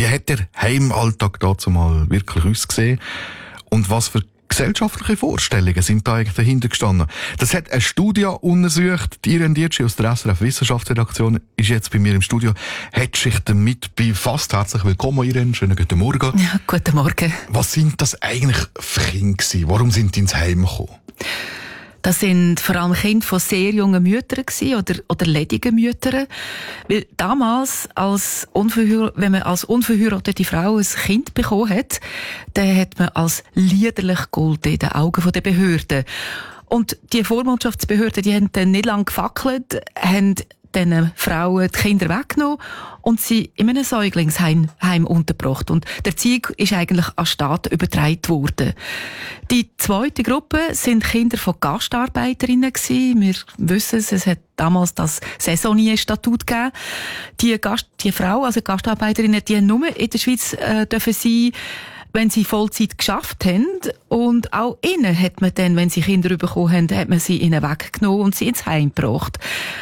Wie hat der Heimalltag dazu mal wirklich ausgesehen? Und was für gesellschaftliche Vorstellungen sind da eigentlich dahinter gestanden? Das hat eine Studie untersucht. Die Irene Dietschi aus der SRF Wissenschaftsredaktion ist jetzt bei mir im Studio. Hat sich damit befasst. Herzlich willkommen, Irene. Schönen guten Morgen. Ja, guten Morgen. Was sind das eigentlich für Kinder gewesen? Warum sind die ins Heim gekommen? Das sind vor allem Kinder von sehr jungen Müttern oder ledigen Müttern. Weil damals, wenn man als unverheiratete Frau ein Kind bekommen hat, dann hat man als liederlich gegolten in den Augen der Behörden. Und die Vormundschaftsbehörden, die haben dann nicht lange gefackelt, haben diesen Frauen die Kinder weggenommen und sie in einem Säuglingsheim untergebracht. Und der Erziehung ist eigentlich an Staat übertragen worden. Die zweite Gruppe sind Kinder von Gastarbeiterinnen gewesen. Wir wissen es hat damals das Saisonnier-Statut gegeben. Die Frauen, also Gastarbeiterinnen, die haben nur in der Schweiz dürfen sein, wenn sie Vollzeit geschafft haben. Und auch ihnen hat man dann, wenn sie Kinder bekommen haben, hat man sie ihnen weggenommen und sie ins Heim gebracht.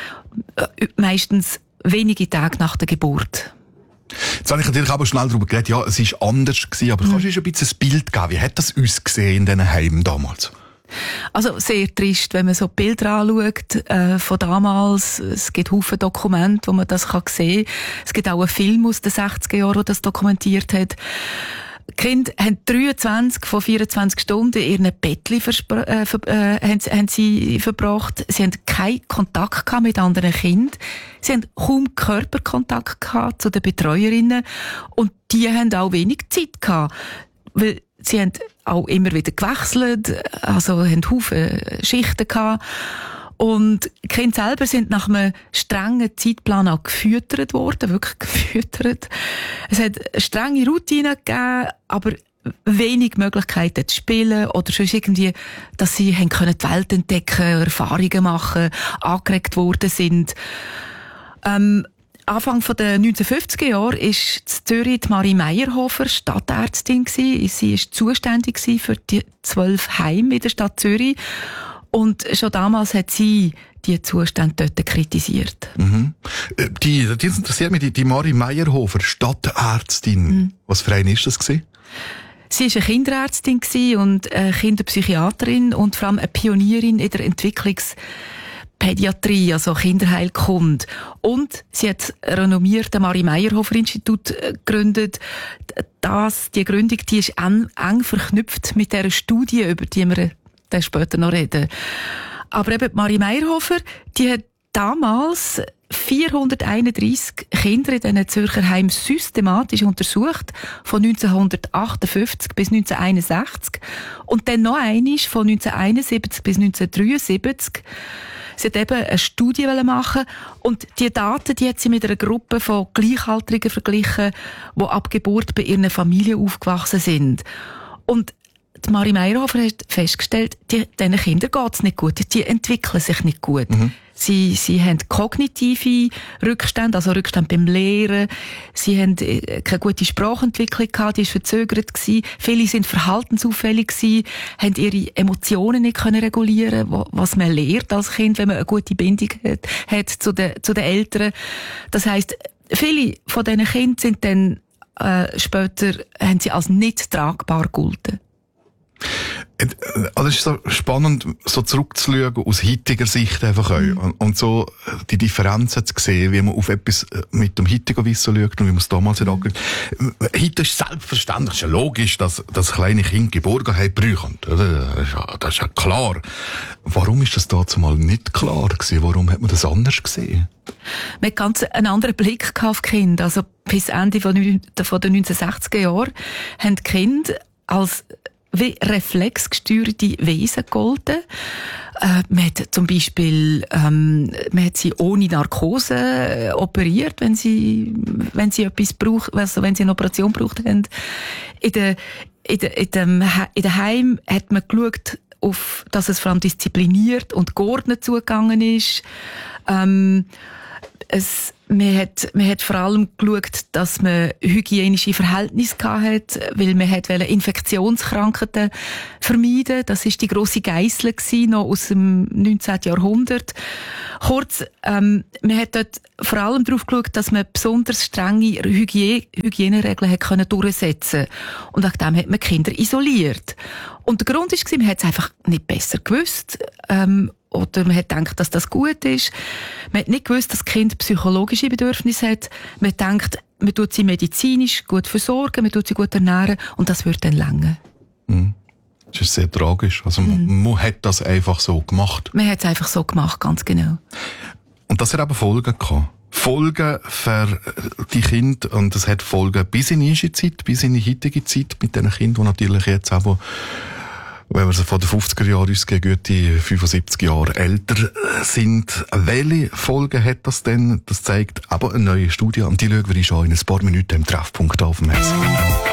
Meistens wenige Tage nach der Geburt. Jetzt habe ich natürlich aber schnell darüber geredet, ja, es war anders gewesen, aber kannst du uns ein bisschen ein Bild geben? Wie hat das ausgesehen in diesen Heimen damals? Also sehr trist, wenn man so Bilder anschaut von damals. Es gibt Haufen Dokumente, wo man das sehen kann. Es gibt auch einen Film aus den 60er Jahren, der das dokumentiert hat. Die Kinder haben 23 von 24 Stunden in ihren Bettchen haben sie verbracht. Sie haben keinen Kontakt gehabt mit anderen Kindern. Sie haben kaum Körperkontakt gehabt zu den Betreuerinnen. Und die haben auch wenig Zeit gehabt. Weil sie haben auch immer wieder gewechselt. Also haben Haufen Schichten gehabt. Und die Kinder selber sind nach einem strengen Zeitplan auch gefüttert worden, wirklich gefüttert. Es hat strenge Routinen gegeben, aber wenig Möglichkeiten zu spielen oder sonst irgendwie, dass sie haben können die Welt entdecken, Erfahrungen machen, angeregt worden sind. Anfang der 1950er Jahre war in Zürich die Marie Meyerhofer Stadtärztin gewesen. Sie war zuständig für die 12 Heime in der Stadt Zürich. Und schon damals hat sie die Zustände dort kritisiert. Mhm. Die interessiert mich, die Marie Meyerhofer, Stadtärztin. Mhm. Was für eine ist das gewesen? Sie war eine Kinderärztin und eine Kinderpsychiaterin und vor allem eine Pionierin in der Entwicklungspädiatrie, also Kinderheilkunde. Und sie hat das renommierte Marie Meyerhofer Institut gegründet. Die Gründung, die ist eng verknüpft mit dieser Studie, über die wir später noch reden. Aber eben Marie Meyerhofer, die hat damals 431 Kinder in diesen Zürcher Heimen systematisch untersucht, von 1958 bis 1961 und dann noch einmal von 1971 bis 1973. Sie hat eben eine Studie machen und die Daten, die hat sie mit einer Gruppe von Gleichaltrigen verglichen, die ab Geburt bei ihren Familien aufgewachsen sind. Und die Marie Meyerhofer hat festgestellt, diesen Kindern geht es nicht gut, die entwickeln sich nicht gut. Mhm. Sie haben kognitive Rückstände, also Rückstände beim Lehren. Sie haben keine gute Sprachentwicklung gehabt, die war verzögert gewesen. Viele sind verhaltensauffällig gewesen, haben ihre Emotionen nicht können regulieren, was man lernt als Kind, wenn man eine gute Bindung hat zu den Eltern. Das heisst, viele von diesen Kindern sind dann später haben sie als nicht tragbar gegolten. Also es ist so spannend, so zurückzuschauen aus heutiger Sicht einfach auch. Und so die Differenzen zu sehen, wie man auf etwas mit dem heutigen Wissen schaut und wie man es damals hat angeschaut. Heute ist selbstverständlich, ist ja logisch, dass kleine Kinder Geborgenheit brauchen. Das ist ja klar. Warum ist das dazu mal nicht klar gewesen? Warum hat man das anders gesehen? Man hat ganz einen anderen Blick auf die Kinder. Also bis Ende von den 1960er Jahren haben die Kinder als wie reflexgesteuerte Wesen gegolten. Man hat zum Beispiel, man hat sie ohne Narkose operiert, wenn sie etwas braucht, also wenn sie eine Operation braucht haben. In dem Heim hat man geschaut, dass es vor allem diszipliniert und geordnet zugegangen ist. Man hat vor allem geschaut, dass man hygienische Verhältnisse hatte, weil man wollte Infektionskrankheiten vermeiden. Das war die grosse Geissel noch aus dem 19. Jahrhundert. Kurz, man hat dort vor allem darauf geschaut, dass man besonders strenge Hygieneregeln durchsetzen konnte. Und nach dem hat man Kinder isoliert. Und der Grund war, man hat es einfach nicht besser gewusst. Oder man hat gedacht, dass das gut ist. Man hat nicht gewusst, dass das Kind psychologische Bedürfnisse hat. Man hat gedacht, man tut sie medizinisch gut versorgen, man tut sie gut ernähren und das würde dann reichen. Das ist sehr tragisch. Also man hat das einfach so gemacht. Man hat es einfach so gemacht, ganz genau. Und das hat aber Folgen gehabt. Folgen für die Kinder, und das hat Folgen bis in die erste Zeit, bis in die heutige Zeit mit diesen Kindern, die natürlich jetzt auch, wenn wir von den 50er Jahren ausgehen, gute 75 Jahre älter sind. Welche Folgen hat das denn? Das zeigt aber eine neue Studie, und die schauen wir schon in ein paar Minuten im Treffpunkt auf dem Messer.